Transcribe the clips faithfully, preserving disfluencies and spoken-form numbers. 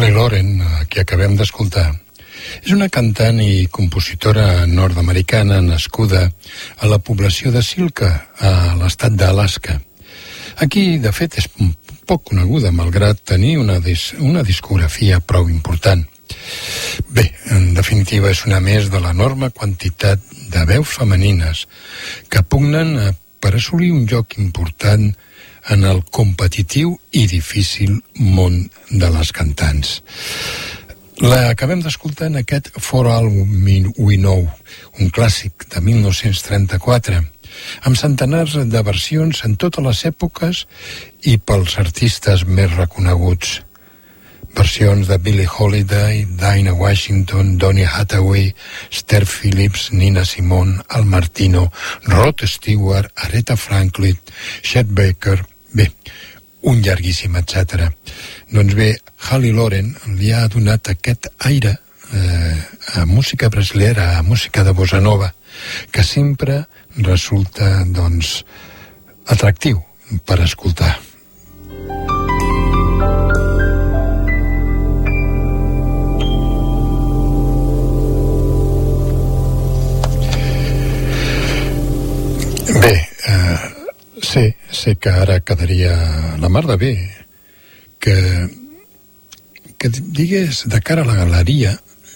Holly Loren, que acabem d'escoltar, és una cantant i compositora nord-americana nascuda a la població de Silka, a l'estat d'Alaska. Aquí, de fet, és poc coneguda, malgrat tenir una, dis una discografia prou important. Bé, en definitiva, és una més de l'enorme quantitat de veus femenines que pugnen per assolir un lloc important en el competitiu i difícil món de les cantants. La acabem d'escoltar en aquest For All We Know, un clàssic de mil nou-cents trenta-quatre, amb centenars de versions en totes les èpoques i pels artistes més reconeguts. Versions de Billie Holiday, Dinah Washington, Donny Hathaway, Esther Phillips, Nina Simone, Al Martino, Rod Stewart, Aretha Franklin, Chet Baker... Bé, un llarguíssim etcètera. Doncs bé, Holly Loren li ha donat aquest aire eh, a música brasilera, a música de bossa nova, que sempre resulta, doncs, atractiu per escoltar. Bé, eh, sé, sé que ara quedaria la mar de bé que, que digués de cara a la galeria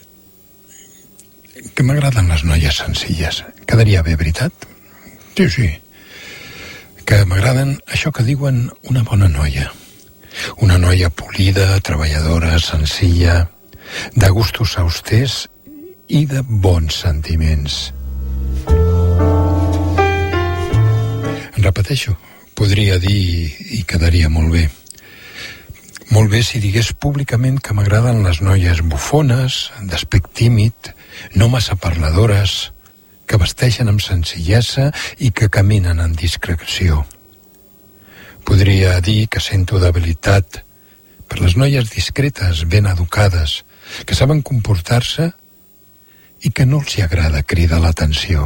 que m'agraden les noies senzilles. Quedaria bé, veritat? Sí, sí. Que m'agraden això que diuen una bona noia. Una noia polida, treballadora, senzilla, de gustos austers i de bons sentiments. Repeteixo, podria dir i quedaria molt bé. Molt bé si digués públicament que m'agraden les noies bufones, d'aspecte tímid, no massa parladores, que vesteixen amb senzillesa i que caminen en discreció. Podria dir que sento debilitat per les noies discretes, ben educades, que saben comportar-se i que no els hi agrada cridar l'atenció.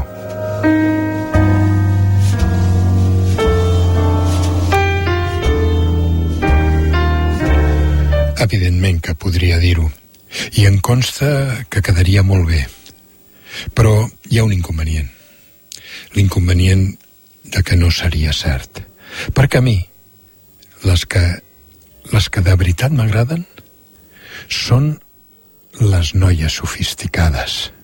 Evidentment que podria dir-ho, i em consta que quedaria molt bé. Però hi ha un inconvenient. L'inconvenient de que no seria cert. Perquè a mi, les que, les que de veritat m'agraden són les noies sofisticades.